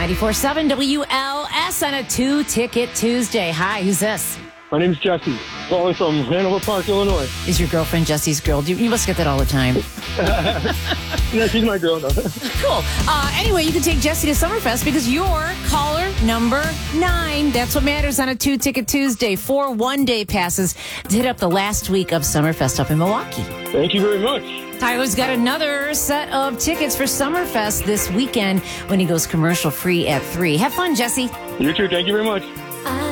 94.7 WLS on a 2-Ticket Tuesday. Hi, who's this? My name's Jesse, calling from Hanover Park, Illinois. Is your girlfriend Jesse's girl? You must get that all the time. Yeah, she's my girl, though. Cool. Anyway, you can take Jesse to Summerfest because you're caller number 9. That's what matters on a 2-Ticket Tuesday. 4 one-day passes to hit up the last week of Summerfest up in Milwaukee. Thank you very much. Tyler's got another set of tickets for Summerfest this weekend when he goes commercial free at 3. Have fun, Jesse. You too. Thank you very much.